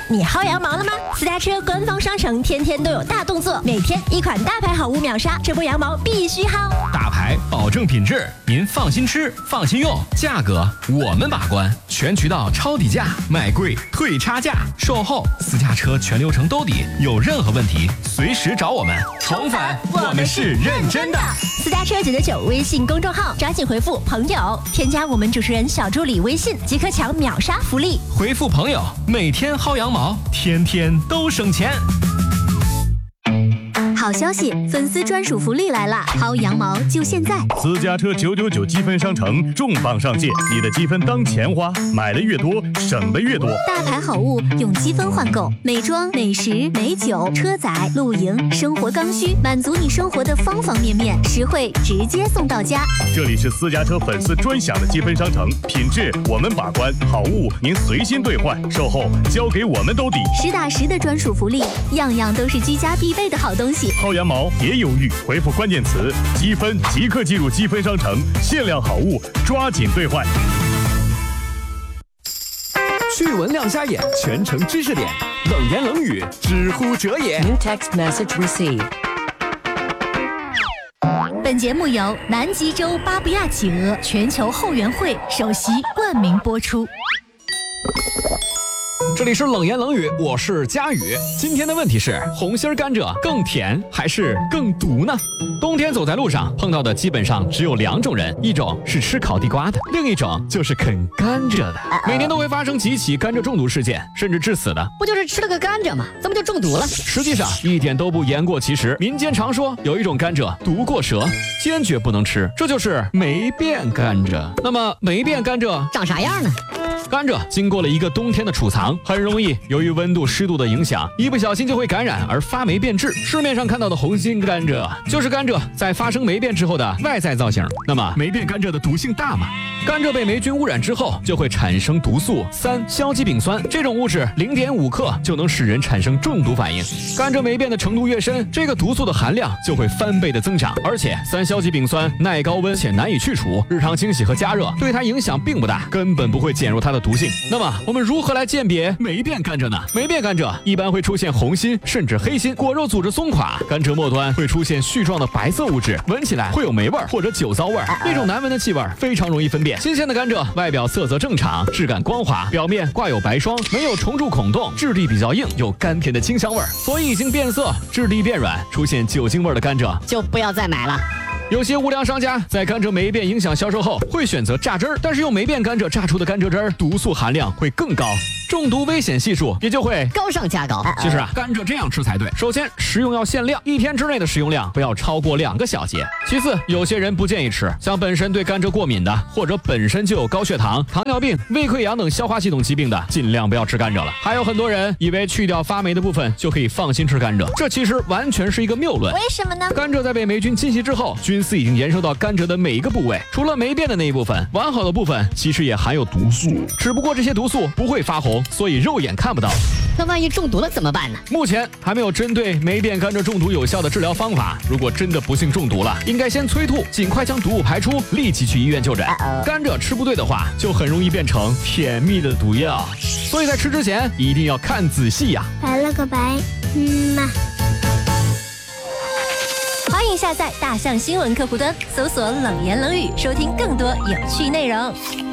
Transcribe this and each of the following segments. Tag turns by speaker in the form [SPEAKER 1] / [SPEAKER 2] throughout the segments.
[SPEAKER 1] 你薅羊毛了吗？私家车官方商城天天都有大动作，每天一款大牌好物秒杀，这波羊毛必须薅。
[SPEAKER 2] 大牌保证品质，您放心吃，放心用，价格我们把关，全渠道抄底价，买贵退差价，售后私家车全流程兜底，有任何问题随时找我们。重返，我们是认真的。
[SPEAKER 1] 私家车999微信公众号，抓紧回复朋友，添加我们主持人小助理微信即可抢秒杀福利。
[SPEAKER 2] 回复朋友，每天薅羊毛，天天都省钱。
[SPEAKER 3] 好消息，粉丝专属福利来啦！薅羊毛就现在！
[SPEAKER 4] 私家车999积分商城重磅上线，你的积分当钱花，买的越多，省的越多。
[SPEAKER 3] 大牌好物用积分换购，美妆、美食、美酒、车载、露营、生活刚需，满足你生活的方方面面，实惠直接送到家。
[SPEAKER 4] 这里是私家车粉丝专享的积分商城，品质我们把关，好物您随心兑换，售后交给我们兜底，
[SPEAKER 3] 实打实的专属福利，样样都是居家必备的好东西。
[SPEAKER 4] 薅羊毛别犹豫，回复关键词积分即刻进入积分商城，限量好物抓紧兑换。
[SPEAKER 5] 趣闻亮瞎眼，全程知识点，冷言冷语知乎者也。
[SPEAKER 6] New text message received。
[SPEAKER 1] 本节目由南极洲巴布亚企鹅全球后援会首席冠名播出。
[SPEAKER 2] 这里是冷言冷语，我是佳宇。今天的问题是：红心甘蔗更甜还是更毒呢？冬天走在路上碰到的基本上只有2种人，一种是吃烤地瓜的，另一种就是啃甘蔗的。每年都会发生几起甘蔗中毒事件，甚至致死的。
[SPEAKER 6] 不就是吃了个甘蔗吗？怎么就中毒了？
[SPEAKER 2] 实际上一点都不言过其实。民间常说有一种甘蔗毒过蛇，坚决不能吃，这就是霉变甘蔗。那么霉变甘蔗
[SPEAKER 6] 长啥样呢？
[SPEAKER 2] 甘蔗经过了一个冬天的储藏，很容易由于温度湿度的影响，一不小心就会感染而发霉变质。市面上看到的红心甘蔗就是甘蔗在发生霉变之后的外在造型。那么霉变甘蔗的毒性大吗？甘蔗被霉菌污染之后就会产生毒素3-硝基丙酸，这种物质0.5克就能使人产生中毒反应。甘蔗霉变的程度越深，这个毒素的含量就会翻倍的增长，而且3-硝基丙酸耐高温且难以去除，日常清洗和加热对它影响并不大，根本不会减弱它的毒性。那么我们如何来鉴别霉变甘蔗呢？霉变甘蔗一般会出现红心甚至黑心，果肉组织松垮，甘蔗末端会出现絮状的白色物质，闻起来会有霉味或者酒糟味，那种难闻的气味非常容易分辨。新鲜的甘蔗外表色泽正常，质感光滑，表面挂有白霜，没有虫蛀孔洞，质地比较硬，有甘甜的清香味，所以已经变色、质地变软、出现酒精味的甘蔗
[SPEAKER 6] 就不要再买了。
[SPEAKER 2] 有些无良商家在甘蔗霉变影响销售后，会选择榨汁儿，但是用霉变甘蔗榨出的甘蔗汁儿毒素含量会更高，中毒危险系数也就会
[SPEAKER 6] 高上加高。
[SPEAKER 2] 其实甘蔗这样吃才对。首先，食用要限量，1天之内的食用量不要超过2个小节。其次，有些人不建议吃，像本身对甘蔗过敏的，或者本身就有高血糖、糖尿病、胃溃疡等消化系统疾病的，尽量不要吃甘蔗了。还有很多人以为去掉发霉的部分就可以放心吃甘蔗，这其实完全是一个谬论。
[SPEAKER 1] 为什么呢？
[SPEAKER 2] 甘蔗在被霉菌侵袭之后，菌丝已经延伸到甘蔗的每一个部位，除了霉变的那一部分，完好的部分其实也含有毒素，只不过这些毒素不会发红，所以肉眼看不到。
[SPEAKER 6] 那万一中毒了怎么办呢？
[SPEAKER 2] 目前还没有针对霉变甘蔗中毒有效的治疗方法。如果真的不幸中毒了，应该先催吐，尽快将毒物排出，立即去医院就诊。甘蔗吃不对的话，就很容易变成甜蜜的毒药，所以在吃之前一定要看仔细呀。
[SPEAKER 7] 拜了个拜，嘛。
[SPEAKER 1] 欢迎下载大象新闻客户端，搜索冷言冷语，收听更多有趣内容。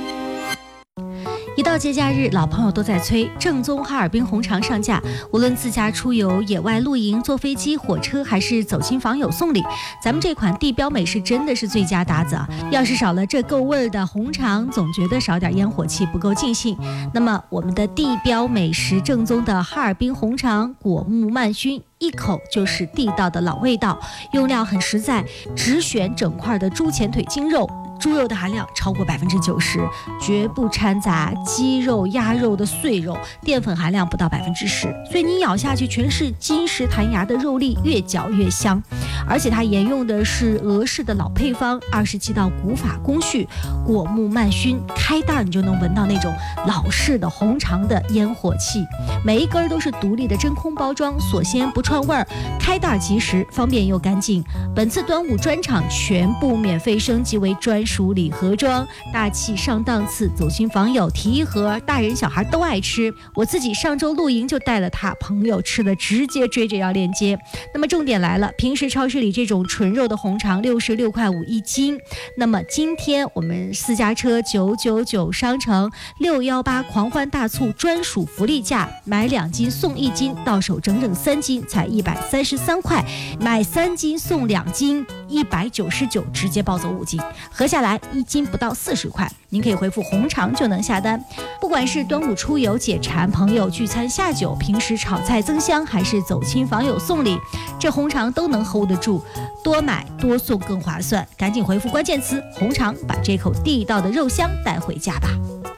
[SPEAKER 1] 一到节假日，老朋友都在催正宗哈尔滨红肠上架。无论自驾出游、野外露营、坐飞机、火车，还是走亲访友送礼，咱们这款地标美食真的是最佳搭子啊！要是少了这够味儿的红肠，总觉得少点烟火气不够尽兴。那么我们的地标美食正宗的哈尔滨红肠，果木慢熏，一口就是地道的老味道，用料很实在，只选整块的猪前腿筋肉。猪肉的含量超过90%，绝不掺杂鸡肉、鸭肉的碎肉，淀粉含量不到10%，所以你咬下去全是金石弹牙的肉粒，越嚼越香。 而且它沿用的是俄式的老配方，27道古法工序，果木慢熏，开袋你就能闻到那种老式的红肠的烟火气。每一根都是独立的真空包装，锁鲜不串味儿，开袋即食，方便又干净。本次端午专场全部免费升级为专属礼盒装，大气上档次，走亲访友提一盒，大人小孩都爱吃。我自己上周露营就带了它，朋友吃的直接追着要链接。那么重点来了，平时超市里这种纯肉的红肠66.5块一斤，那么今天我们私家车999商城618狂欢大促专属福利价，买2斤送1斤，到手整整3斤才133块，买3斤送2斤199，直接暴走5斤，合下来1斤不到40块。您可以回复红肠就能下单。不管是端午出游解馋，朋友聚餐下酒，平时炒菜增香，还是走亲访友送礼，这红肠都能 hold 得住，多买多送更划算。赶紧回复关键词红肠，把这口地道的肉香带回家吧。